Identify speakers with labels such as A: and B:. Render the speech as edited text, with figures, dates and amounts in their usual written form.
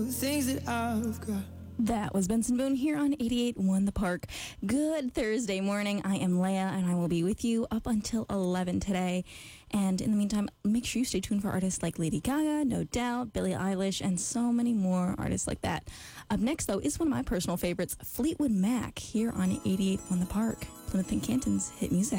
A: the things that I've got.
B: That was Benson Boone here on 88.1 The Park. Good Thursday morning. I am Leia, and I will be with you up until 11 today. And in the meantime, make sure you stay tuned for artists like Lady Gaga, No Doubt, Billie Eilish, and so many more artists like that. Up next, though, is one of my personal favorites, Fleetwood Mac, here on 88.1 The Park. Plymouth and Canton's hit music.